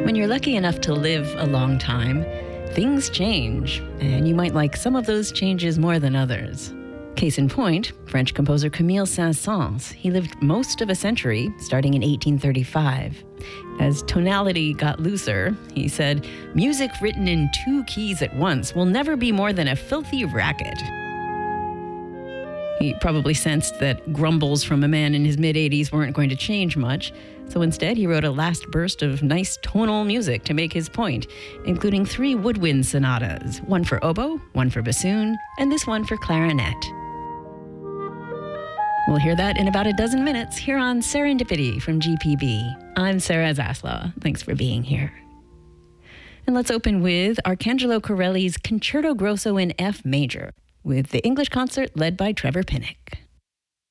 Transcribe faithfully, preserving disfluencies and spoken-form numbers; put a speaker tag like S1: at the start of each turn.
S1: When you're lucky enough to live a long time, things change, and you might like some of those changes more than others. Case in point, French composer Camille Saint-Saëns. He lived most of a century, starting in eighteen thirty-five. As tonality got looser, he said, "Music written in two keys at once will never be more than a filthy racket." He probably sensed that grumbles from a man in his mid-eighties weren't going to change much, so instead he wrote a last burst of nice tonal music to make his point, including three woodwind sonatas, one for oboe, one for bassoon, and this one for clarinet. We'll hear that in about a dozen minutes here on Serendipity from G P B. I'm Sarah Zaslaw. Thanks for being here. And let's open with Arcangelo Corelli's Concerto Grosso in F major, with the English concert led by Trevor Pinnock.